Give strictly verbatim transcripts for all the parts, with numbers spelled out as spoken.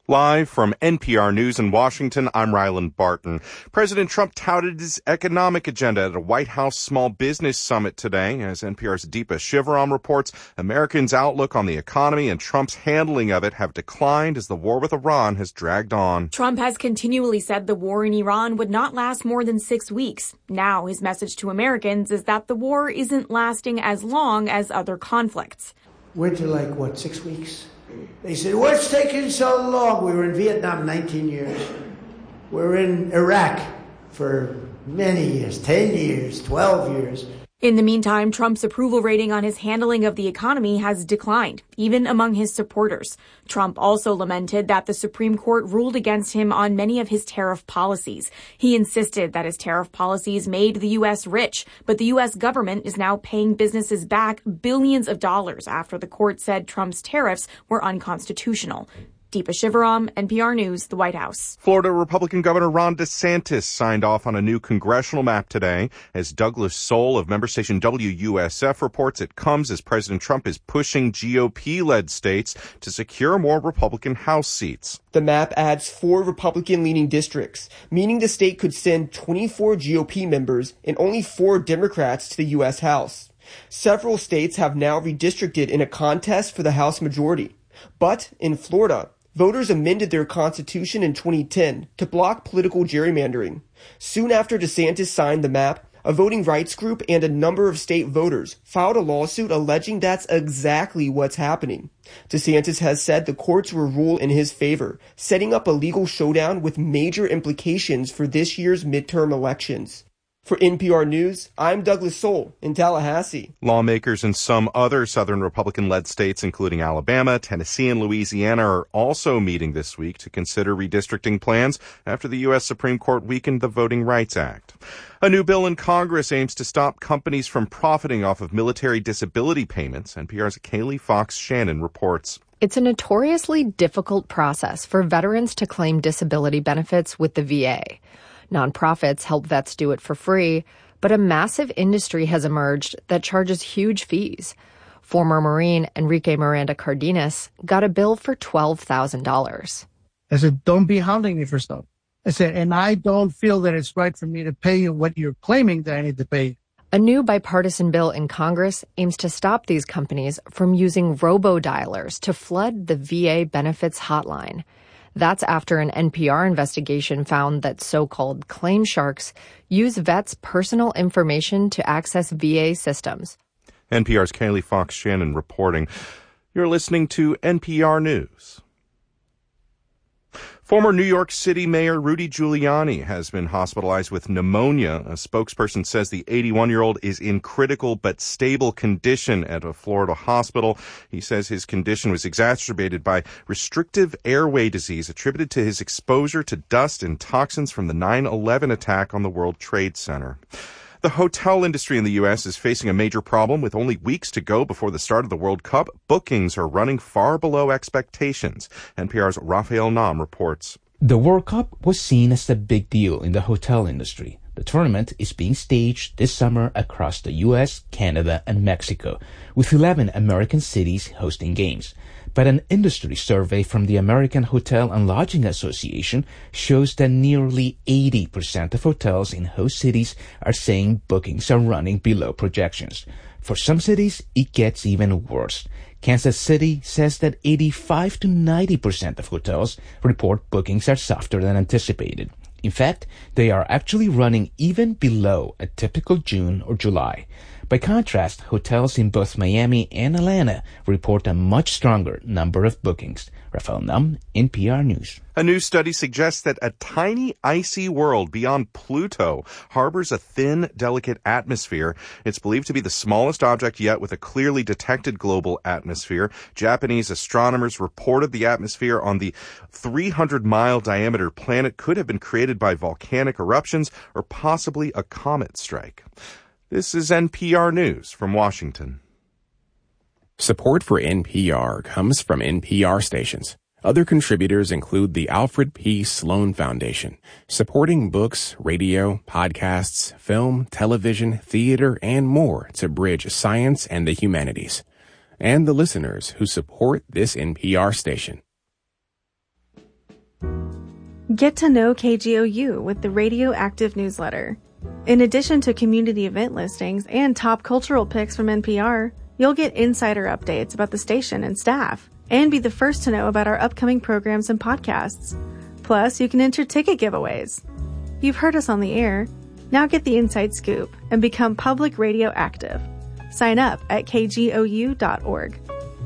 Live from N P R News in Washington, I'm Ryland Barton. President Trump touted his economic agenda at a White House Small Business Summit today. As N P R's Deepa Shivaram reports, Americans' outlook on the economy and Trump's handling of it have declined as the war with Iran has dragged on. Trump has continually said the war in Iran would not last more than six weeks. Now his message to Americans is that the war isn't lasting as long as other conflicts. Went to like, what, six weeks? They said, what's taking so long? We were in Vietnam nineteen years. We were in Iraq for many years, ten years, twelve years. In the meantime, Trump's approval rating on his handling of the economy has declined, even among his supporters. Trump also lamented that the Supreme Court ruled against him on many of his tariff policies. He insisted that his tariff policies made the U S rich, but the U S government is now paying businesses back billions of dollars after the court said Trump's tariffs were unconstitutional. Deepa Shivaram, N P R News, the White House. Florida Republican Governor Ron DeSantis signed off on a new congressional map today. As Douglas Soul of member station W U S F reports, it comes as President Trump is pushing G O P-led states to secure more Republican House seats. The map adds four Republican-leaning districts, meaning the state could send twenty-four G O P members and only four Democrats to the U S House. Several states have now redistricted in a contest for the House majority. But in Florida, voters amended their constitution in twenty ten to block political gerrymandering. Soon after DeSantis signed the map, a voting rights group and a number of state voters filed a lawsuit alleging that's exactly what's happening. DeSantis has said the courts will rule in his favor, setting up a legal showdown with major implications for this year's midterm elections. For N P R News, I'm Douglas Soul in Tallahassee. Lawmakers in some other southern Republican-led states, including Alabama, Tennessee, and Louisiana, are also meeting this week to consider redistricting plans after the U S Supreme Court weakened the Voting Rights Act. A new bill in Congress aims to stop companies from profiting off of military disability payments. N P R's Kaylee Fox Shannon reports. It's a notoriously difficult process for veterans to claim disability benefits with the V A. Nonprofits help vets do it for free, but a massive industry has emerged that charges huge fees. Former Marine Enrique Miranda Cardenas got a bill for twelve thousand dollars. I said, don't be hounding me for stuff. I said, and I don't feel that it's right for me to pay you what you're claiming that I need to pay. A new bipartisan bill in Congress aims to stop these companies from using robo-dialers to flood the V A benefits hotline. That's after an N P R investigation found that so-called claim sharks use vets' personal information to access V A systems. N P R's Kaylee Fox Shannon reporting. You're listening to N P R News. Former New York City Mayor Rudy Giuliani has been hospitalized with pneumonia. A spokesperson says the eighty-one-year-old is in critical but stable condition at a Florida hospital. He says his condition was exacerbated by restrictive airway disease attributed to his exposure to dust and toxins from the nine eleven attack on the World Trade Center. The hotel industry in the U S is facing a major problem. With only weeks to go before the start of the World Cup, bookings are running far below expectations. N P R's Raphael Nam reports. The World Cup was seen as a big deal in the hotel industry. The tournament is being staged this summer across the U S, Canada, and Mexico, with eleven American cities hosting games. But an industry survey from the American Hotel and Lodging Association shows that nearly eighty percent of hotels in host cities are saying bookings are running below projections. For some cities, it gets even worse. Kansas City says that eighty-five to ninety percent of hotels report bookings are softer than anticipated. In fact, they are actually running even below a typical June or July. By contrast, hotels in both Miami and Atlanta report a much stronger number of bookings. Rafael Nam, N P R News. A new study suggests that a tiny, icy world beyond Pluto harbors a thin, delicate atmosphere. It's believed to be the smallest object yet with a clearly detected global atmosphere. Japanese astronomers reported the atmosphere on the three hundred mile diameter planet could have been created by volcanic eruptions or possibly a comet strike. This is N P R News from Washington. Support for N P R comes from N P R stations. Other contributors include the Alfred P. Sloan Foundation, supporting books, radio, podcasts, film, television, theater, and more to bridge science and the humanities. And the listeners who support this N P R station. Get to know K G O U with the Radioactive newsletter. In addition to community event listings and top cultural picks from N P R, you'll get insider updates about the station and staff, and be the first to know about our upcoming programs and podcasts. Plus, you can enter ticket giveaways. You've heard us on the air. Now get the inside scoop and become public radio active. Sign up at k g o u dot org.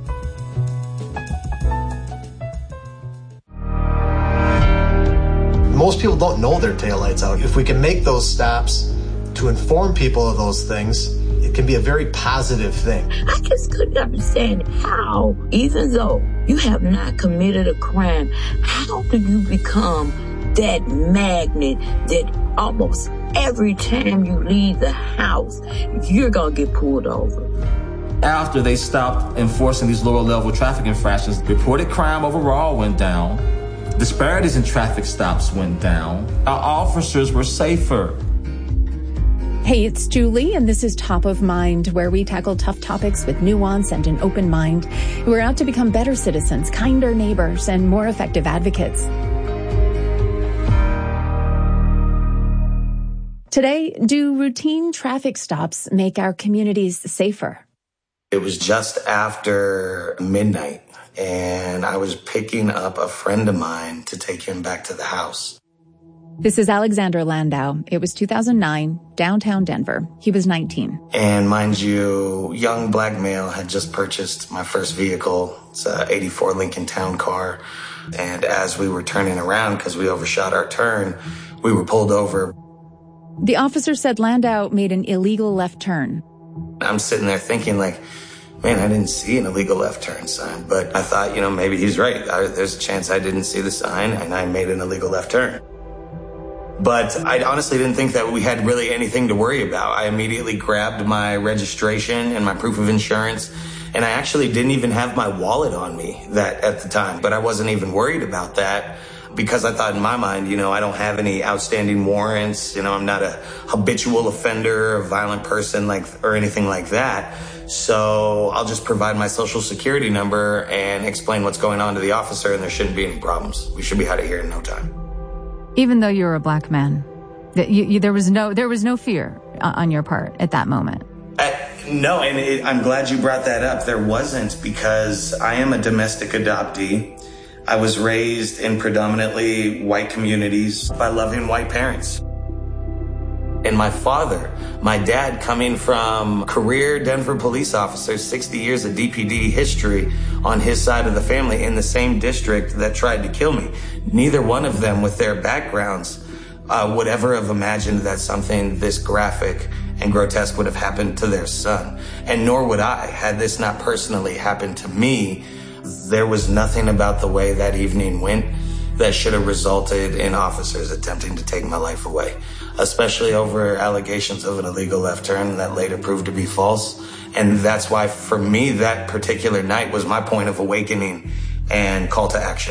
Most people don't know their taillights out. If we can make those stops to inform people of those things, it can be a very positive thing. I just couldn't understand how, even though you have not committed a crime, how do you become that magnet that almost every time you leave the house, you're going to get pulled over? After they stopped enforcing these lower level traffic infractions, reported crime overall went down. Disparities in traffic stops went down. Our officers were safer. Hey, it's Julie, and this is Top of Mind, where we tackle tough topics with nuance and an open mind. We're out to become better citizens, kinder neighbors, and more effective advocates. Today, do routine traffic stops make our communities safer? It was just after midnight, and I was picking up a friend of mine to take him back to the house. This is Alexander Landau. It was two thousand nine, downtown Denver. He was nineteen. And mind you, young black male had just purchased my first vehicle. It's a eighty-four Lincoln Town Car. And as we were turning around, because we overshot our turn, we were pulled over. The officer said Landau made an illegal left turn. I'm sitting there thinking like, man, I didn't see an illegal left turn sign. But I thought, you know, maybe he's right. I, there's a chance I didn't see the sign and I made an illegal left turn. But I honestly didn't think that we had really anything to worry about. I immediately grabbed my registration and my proof of insurance. And I actually didn't even have my wallet on me that at the time. But I wasn't even worried about that because I thought in my mind, you know, I don't have any outstanding warrants. You know, I'm not a habitual offender, a violent person like or anything like that. So I'll just provide my social security number and explain what's going on to the officer, and there shouldn't be any problems. We should be out of here in no time. Even though you're a black man, you, you, there was no there was no fear on your part at that moment. Uh, no, and it, I'm glad you brought that up. There wasn't, because I am a domestic adoptee. I was raised in predominantly white communities by loving white parents. And my father, my dad, coming from career Denver police officer, sixty years of D P D history on his side of the family in the same district that tried to kill me. Neither one of them with their backgrounds uh, would ever have imagined that something this graphic and grotesque would have happened to their son. And nor would I, had this not personally happened to me. There was nothing about the way that evening went that should have resulted in officers attempting to take my life away, especially over allegations of an illegal left turn that later proved to be false. And that's why, for me, that particular night was my point of awakening and call to action.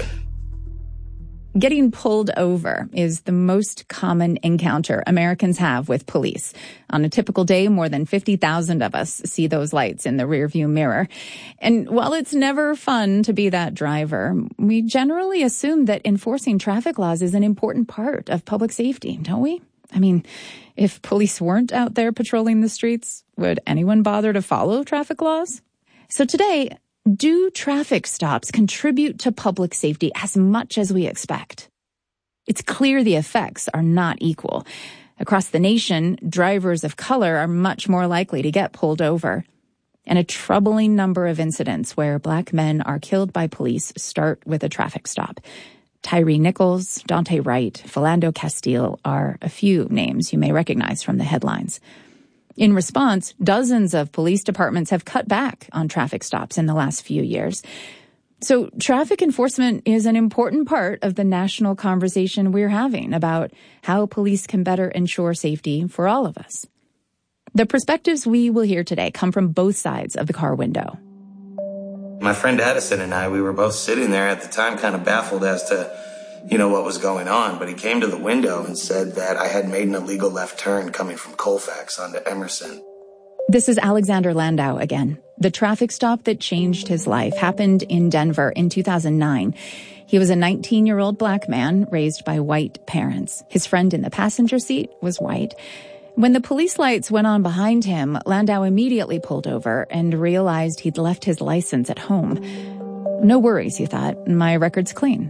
Getting pulled over is the most common encounter Americans have with police. On a typical day, more than fifty thousand of us see those lights in the rearview mirror. And while it's never fun to be that driver, we generally assume that enforcing traffic laws is an important part of public safety, don't we? I mean, if police weren't out there patrolling the streets, would anyone bother to follow traffic laws? So today, do traffic stops contribute to public safety as much as we expect? It's clear the effects are not equal. Across the nation, drivers of color are much more likely to get pulled over. And a troubling number of incidents where black men are killed by police start with a traffic stop. Tyree Nichols, Dante Wright, Philando Castile are a few names you may recognize from the headlines. In response, dozens of police departments have cut back on traffic stops in the last few years. So traffic enforcement is an important part of the national conversation we're having about how police can better ensure safety for all of us. The perspectives we will hear today come from both sides of the car window. My friend Addison and I, we were both sitting there at the time kind of baffled as to, you know, what was going on. But he came to the window and said that I had made an illegal left turn coming from Colfax onto Emerson. This is Alexander Landau again. The traffic stop that changed his life happened in Denver in two thousand nine. He was a nineteen-year-old black man raised by white parents. His friend in the passenger seat was white. When the police lights went on behind him, Landau immediately pulled over and realized he'd left his license at home. No worries, he thought. My record's clean.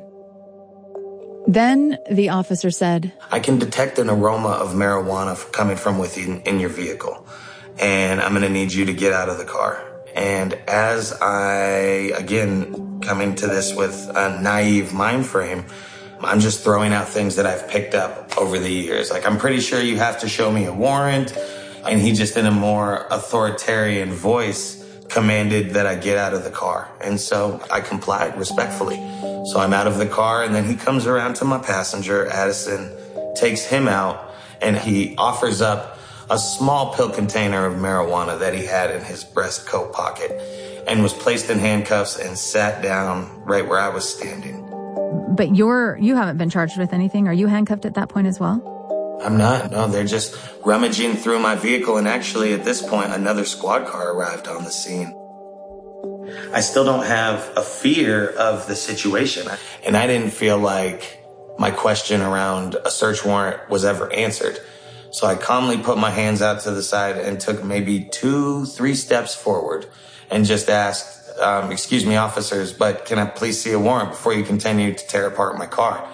Then the officer said, I can detect an aroma of marijuana coming from within in your vehicle, and I'm going to need you to get out of the car. And as I, again, come into this with a naive mind frame, I'm just throwing out things that I've picked up over the years. Like, I'm pretty sure you have to show me a warrant. And he just, in a more authoritarian voice, commanded that I get out of the car. And so I complied respectfully. So I'm out of the car, and then he comes around to my passenger, Addison, takes him out, and he offers up a small pill container of marijuana that he had in his breast coat pocket, and was placed in handcuffs and sat down right where I was standing. But you're, you haven't been charged with anything. Are you handcuffed at that point as well? I'm not. No, they're just rummaging through my vehicle. And actually, at this point, another squad car arrived on the scene. I still don't have a fear of the situation. And I didn't feel like my question around a search warrant was ever answered. So I calmly put my hands out to the side and took maybe two, three steps forward and just asked, um, excuse me, officers, but can I please see a warrant before you continue to tear apart my car?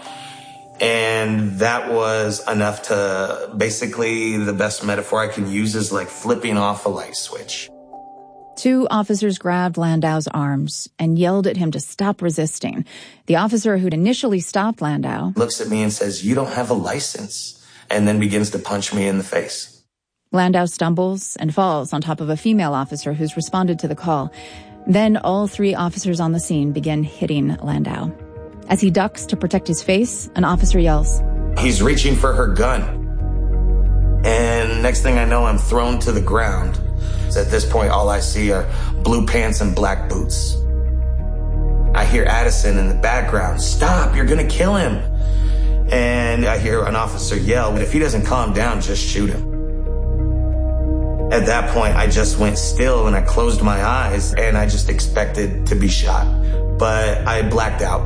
And that was enough to, basically, the best metaphor I can use is like flipping off a light switch. Two officers grabbed Landau's arms and yelled at him to stop resisting. The officer who'd initially stopped Landau looks at me and says, you don't have a license, and then begins to punch me in the face. Landau stumbles and falls on top of a female officer who's responded to the call. Then all three officers on the scene begin hitting Landau. As he ducks to protect his face, an officer yells, he's reaching for her gun. And next thing I know, I'm thrown to the ground. At this point, all I see are blue pants and black boots. I hear Addison in the background, stop, you're gonna kill him. And I hear an officer yell, but if he doesn't calm down, just shoot him. At that point, I just went still and I closed my eyes and I just expected to be shot. But I blacked out.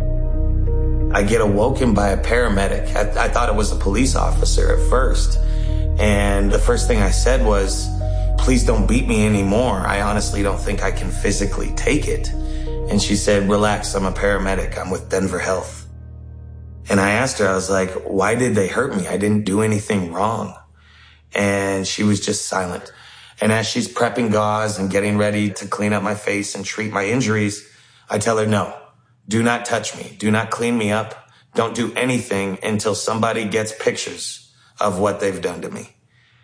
I get awoken by a paramedic. I, I thought it was a police officer at first. And the first thing I said was, please don't beat me anymore. I honestly don't think I can physically take it. And she said, relax, I'm a paramedic. I'm with Denver Health. And I asked her, I was like, why did they hurt me? I didn't do anything wrong. And she was just silent. And as she's prepping gauze and getting ready to clean up my face and treat my injuries, I tell her, no, do not touch me. Do not clean me up. Don't do anything until somebody gets pictures of what they've done to me.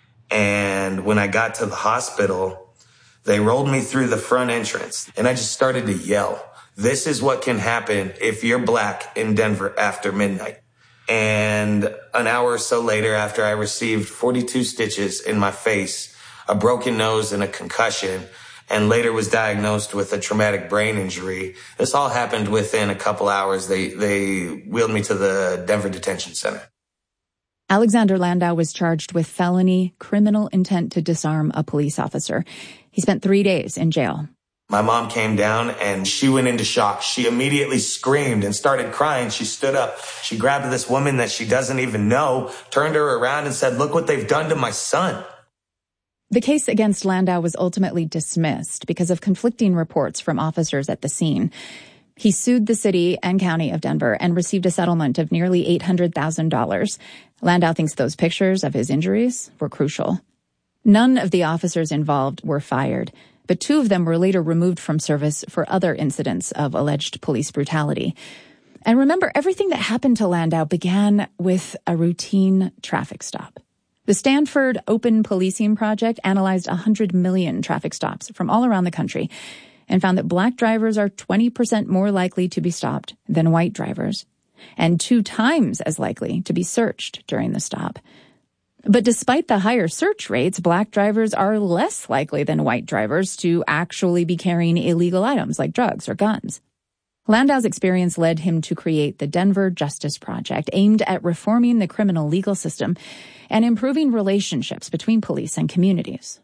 And when I got to the hospital, they rolled me through the front entrance and I just started to yell. This is what can happen if you're black in Denver after midnight. And an hour or so later, after I received forty-two stitches in my face, a broken nose and a concussion, and later was diagnosed with a traumatic brain injury, this all happened within a couple hours. They, they wheeled me to the Denver Detention Center. Alexander Landau was charged with felony criminal intent to disarm a police officer. He spent three days in jail. My mom came down and she went into shock. She immediately screamed and started crying. She stood up. She grabbed this woman that she doesn't even know, turned her around and said, look what they've done to my son. The case against Landau was ultimately dismissed because of conflicting reports from officers at the scene. He sued the city and county of Denver and received a settlement of nearly eight hundred thousand dollars. Landau thinks those pictures of his injuries were crucial. None of the officers involved were fired, but two of them were later removed from service for other incidents of alleged police brutality. And remember, everything that happened to Landau began with a routine traffic stop. The Stanford Open Policing Project analyzed one hundred million traffic stops from all around the country and found that black drivers are twenty percent more likely to be stopped than white drivers, and two times as likely to be searched during the stop. But despite the higher search rates, black drivers are less likely than white drivers to actually be carrying illegal items like drugs or guns. Landau's experience led him to create the Denver Justice Project, aimed at reforming the criminal legal system and improving relationships between police and communities.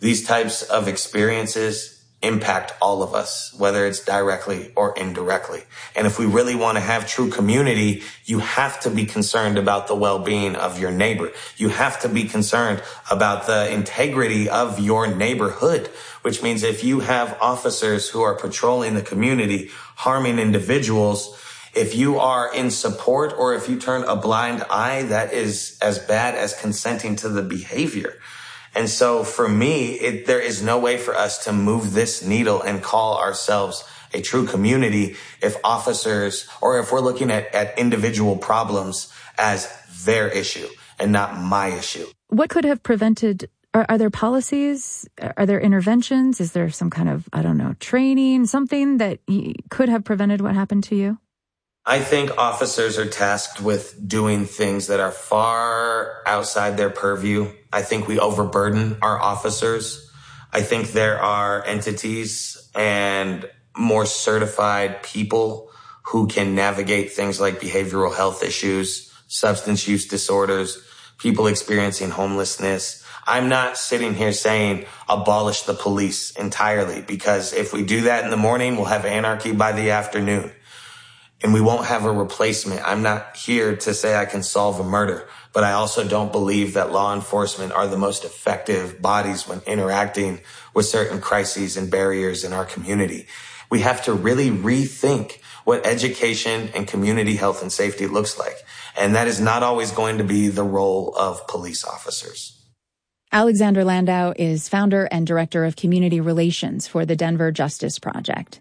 These types of experiences impact all of us, whether it's directly or indirectly. And if we really want to have true community, you have to be concerned about the well-being of your neighbor. You have to be concerned about the integrity of your neighborhood, which means if you have officers who are patrolling the community, harming individuals, if you are in support or if you turn a blind eye, that is as bad as consenting to the behavior. And so for me, it, there is no way for us to move this needle and call ourselves a true community if officers, or if we're looking at, at individual problems as their issue and not my issue. What could have prevented, are, are there policies? Are there interventions? Is there some kind of, I don't know, training, something that could have prevented what happened to you? I think officers are tasked with doing things that are far outside their purview. I think we overburden our officers. I think there are entities and more certified people who can navigate things like behavioral health issues, substance use disorders, people experiencing homelessness. I'm not sitting here saying abolish the police entirely, because if we do that in the morning, we'll have anarchy by the afternoon. And we won't have a replacement. I'm not here to say I can solve a murder, but I also don't believe that law enforcement are the most effective bodies when interacting with certain crises and barriers in our community. We have to really rethink what education and community health and safety looks like. And that is not always going to be the role of police officers. Alexander Landau is founder and director of community relations for the Denver Justice Project.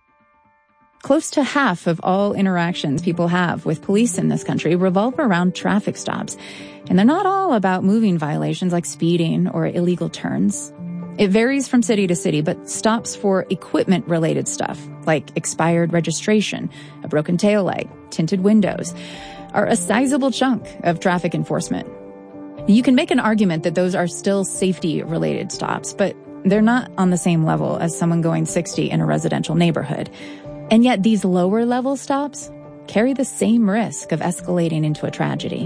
Close to half of all interactions people have with police in this country revolve around traffic stops. And they're not all about moving violations like speeding or illegal turns. It varies from city to city, but stops for equipment-related stuff, like expired registration, a broken taillight, tinted windows, are a sizable chunk of traffic enforcement. You can make an argument that those are still safety-related stops, but they're not on the same level as someone going sixty in a residential neighborhood. And yet these lower-level stops carry the same risk of escalating into a tragedy.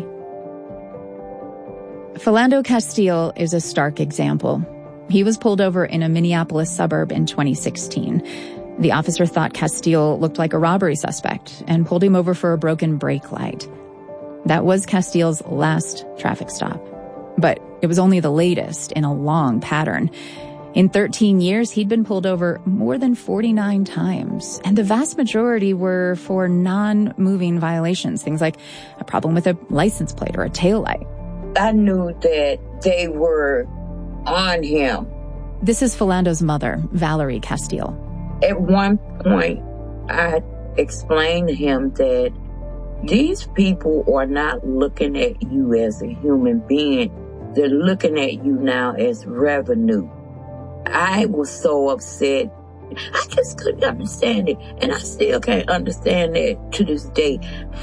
Philando Castile is a stark example. He was pulled over in a Minneapolis suburb in twenty sixteen. The officer thought Castile looked like a robbery suspect and pulled him over for a broken brake light. That was Castile's last traffic stop. But it was only the latest in a long pattern. In thirteen years, he'd been pulled over more than forty-nine times, and the vast majority were for non-moving violations, things like a problem with a license plate or a taillight. I knew that they were on him. This is Philando's mother, Valerie Castile. At one point, I explained to him that these people are not looking at you as a human being. They're looking at you now as revenue. I was so upset. I just couldn't understand it. And I still can't understand it to this day.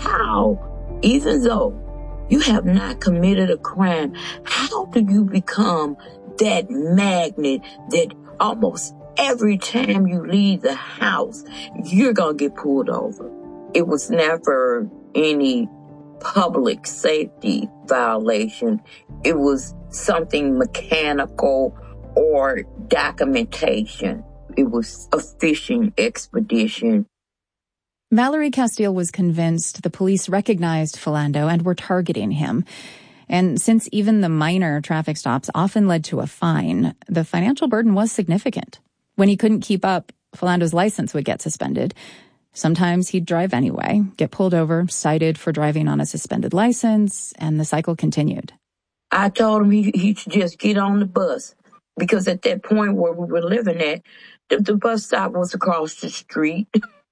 How, even though you have not committed a crime, how do you become that magnet that almost every time you leave the house, you're going to get pulled over? It was never any public safety violation. It was something mechanical or documentation. It was a fishing expedition. Valerie Castile was convinced the police recognized Philando and were targeting him. And since even the minor traffic stops often led to a fine, the financial burden was significant. When he couldn't keep up, Philando's license would get suspended. Sometimes he'd drive anyway, get pulled over, cited for driving on a suspended license, and the cycle continued. I told him he, he should just get on the bus. Because at that point where we were living at, the, the bus stop was across the street.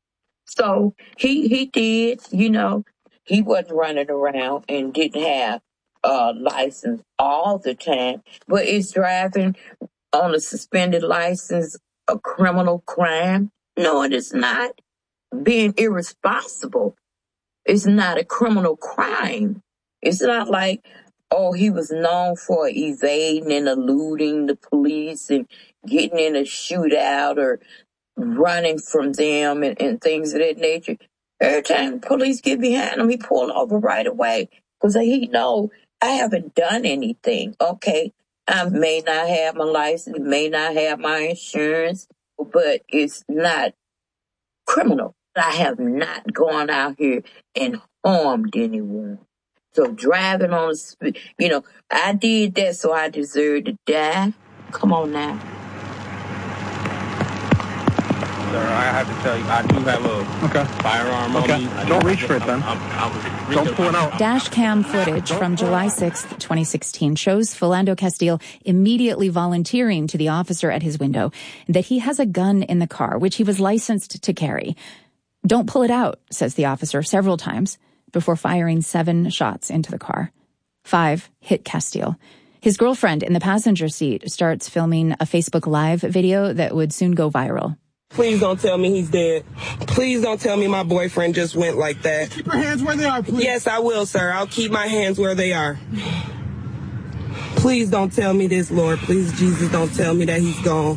So he he did, you know, he wasn't running around and didn't have a license all the time. But is driving on a suspended license a criminal crime? No, it is not. Being irresponsible is not a criminal crime. It's not like, oh, he was known for evading and eluding the police and getting in a shootout or running from them and, and things of that nature. Every time the police get behind him, he pull over right away because he know I haven't done anything. Okay, I may not have my license, may not have my insurance, but it's not criminal. I have not gone out here and harmed anyone. So driving on the speed, you know, I did that so I deserve to die. Come on now. Sir, I have to tell you, I do have a okay. firearm okay. on me. I Don't reach for it, then. I'm, I'm, I'm Don't pull it out. Dash cam footage from July sixth, twenty sixteen shows Philando Castile immediately volunteering to the officer at his window that he has a gun in the car, which he was licensed to carry. Don't pull it out, says the officer several times before firing seven shots into the car. Five hit Castile. His girlfriend in the passenger seat starts filming a Facebook Live video that would soon go viral. Please don't tell me he's dead. Please don't tell me my boyfriend just went like that. Keep your hands where they are, please. Yes, I will, sir. I'll keep my hands where they are. Please don't tell me this, Lord. Please, Jesus, don't tell me that he's gone.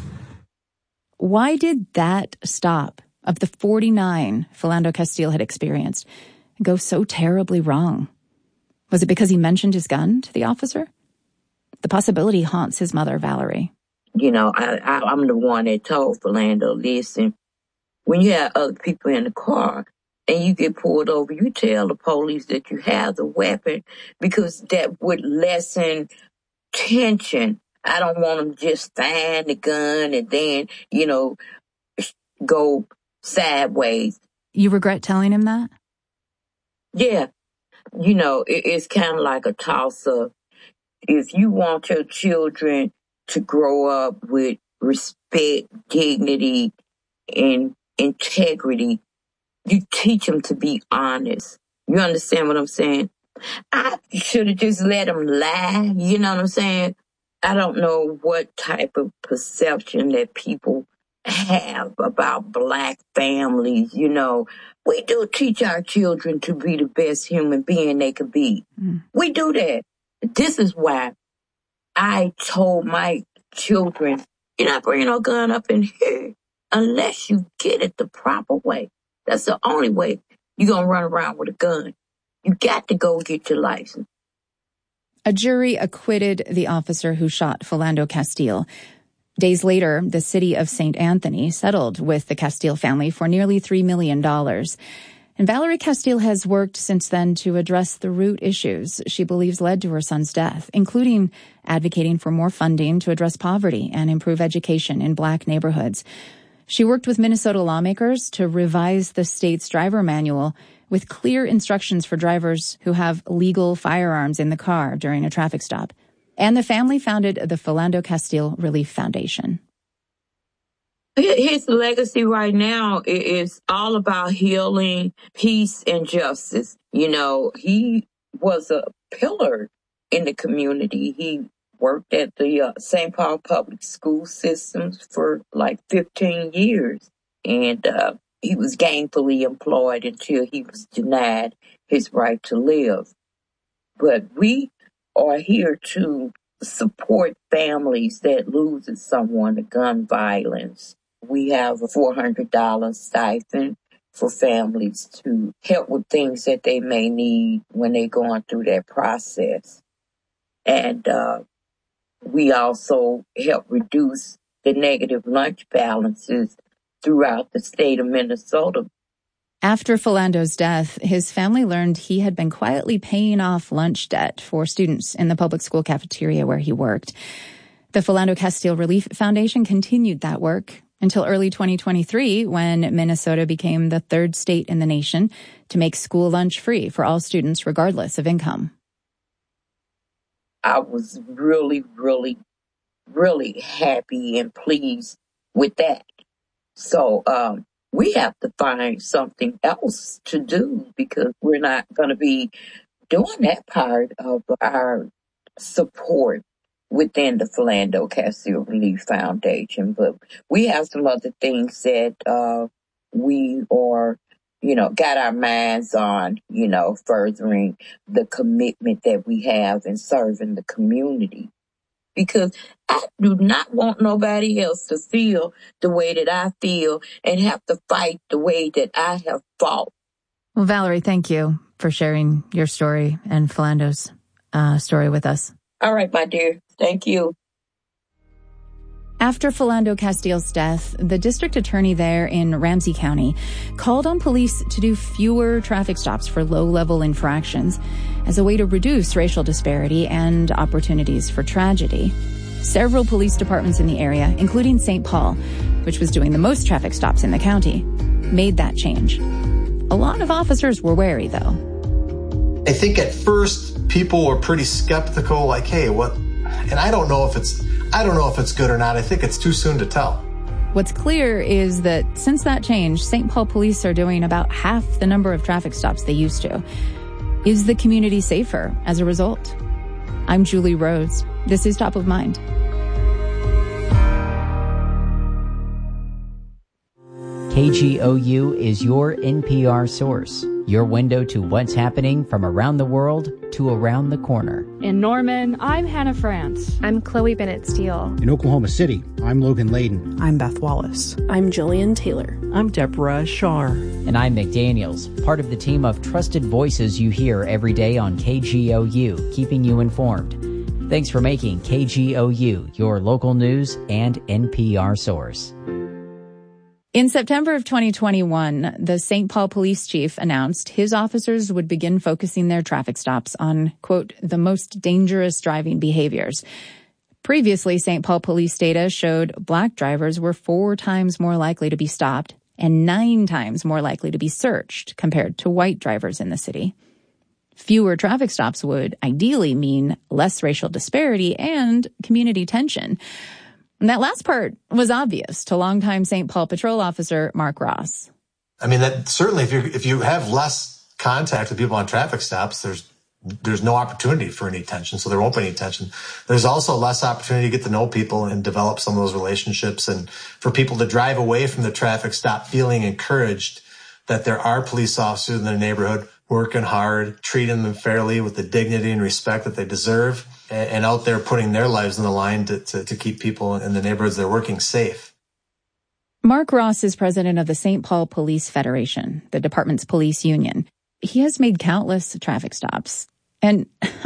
Why did that stop of the forty-nine Philando Castile had experienced go so terribly wrong? Was it because he mentioned his gun to the officer? The possibility haunts his mother, Valerie. You know, I, I, I'm the one that told Philando, listen, when you have other people in the car and you get pulled over, you tell the police that you have the weapon because that would lessen tension. I don't want them to just find the gun and then, you know, go sideways. You regret telling him that? Yeah. You know, it, it's kind of like a toss-up. If you want your children to grow up with respect, dignity, and integrity, you teach them to be honest. You understand what I'm saying? I should have just let them lie. You know what I'm saying? I don't know what type of perception that people have about black families. You know, we do teach our children to be the best human being they could be. Mm. We do that. This is why I told my children, you're not bringing no gun up in here unless you get it the proper way. That's the only way you're going to run around with a gun. You got to go get your license. A jury acquitted the officer who shot Philando Castile. Days later, the city of Saint Anthony settled with the Castile family for nearly three million dollars. And Valerie Castile has worked since then to address the root issues she believes led to her son's death, including advocating for more funding to address poverty and improve education in black neighborhoods. She worked with Minnesota lawmakers to revise the state's driver manual with clear instructions for drivers who have legal firearms in the car during a traffic stop. And the family founded the Philando Castile Relief Foundation. His legacy right now is all about healing, peace, and justice. You know, he was a pillar in the community. He worked at the uh, Saint Paul Public School systems for like fifteen years. And uh, he was gainfully employed until he was denied his right to live. But we are here to support families that loses someone to gun violence. We have a four hundred dollars stipend for families to help with things that they may need when they're going through that process. And uh, we also help reduce the negative lunch balances throughout the state of Minnesota. After Philando's death, his family learned he had been quietly paying off lunch debt for students in the public school cafeteria where he worked. The Philando Castile Relief Foundation continued that work until early twenty twenty-three, when Minnesota became the third state in the nation to make school lunch free for all students, regardless of income. I was really, really, really happy and pleased with that. So um, we have to find something else to do because we're not going to be doing that part of our support within the Philando Castile Relief Foundation. But we have some other things that uh, we are, you know, got our minds on, you know, furthering the commitment that we have in serving the community. Because I do not want nobody else to feel the way that I feel and have to fight the way that I have fought. Well, Valerie, thank you for sharing your story and Philando's uh, story with us. All right, my dear. Thank you. After Philando Castile's death, the district attorney there in Ramsey County called on police to do fewer traffic stops for low-level infractions as a way to reduce racial disparity and opportunities for tragedy. Several police departments in the area, including Saint Paul, which was doing the most traffic stops in the county, made that change. A lot of officers were wary, though. I think at first people were pretty skeptical, like, hey, what? And I don't know if it's I don't know if it's good or not. I think it's too soon to tell. What's clear is that since that change, Saint Paul police are doing about half the number of traffic stops they used to. Is the community safer as a result? I'm Julie Rose. This is Top of Mind. K G O U is your N P R source, your window to what's happening from around the world to around the corner. In Norman, I'm Hannah France. I'm Chloe Bennett Steele. In Oklahoma City, I'm Logan Layden. I'm Beth Wallace. I'm Jillian Taylor. I'm Deborah Shar. And I'm McDaniels, part of the team of trusted voices you hear every day on K G O U, keeping you informed. Thanks for making K G O U your local news and N P R source. In September of twenty twenty-one, the Saint Paul police chief announced his officers would begin focusing their traffic stops on, quote, the most dangerous driving behaviors. Previously, Saint Paul police data showed black drivers were four times more likely to be stopped and nine times more likely to be searched compared to white drivers in the city. Fewer traffic stops would ideally mean less racial disparity and community tension. And that last part was obvious to longtime Saint Paul patrol officer Mark Ross. I mean, that certainly if you if you have less contact with people on traffic stops, there's there's no opportunity for any tension, so there won't be any tension. There's also less opportunity to get to know people and develop some of those relationships, and for people to drive away from the traffic stop feeling encouraged that there are police officers in their neighborhood working hard, treating them fairly with the dignity and respect that they deserve, and out there putting their lives on the line to, to, to keep people in the neighborhoods they're working safe. Mark Ross is president of the Saint Paul Police Federation, the department's police union. He has made countless traffic stops. And